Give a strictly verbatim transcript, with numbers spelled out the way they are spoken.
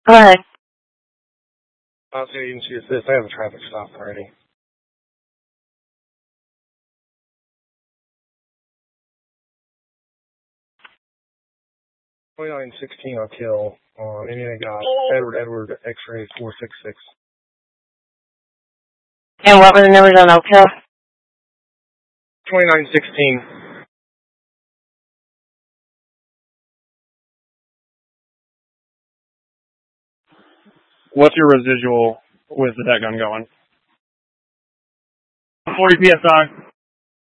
Alright. I'll see you can see this. I have a traffic stop already. twenty-nine sixteen I'll kill on Indiana got Edward Edward X-ray four six six. And what were the numbers on Oak Hill? twenty-nine sixteen. What's your residual with the deck gun going? forty P S I.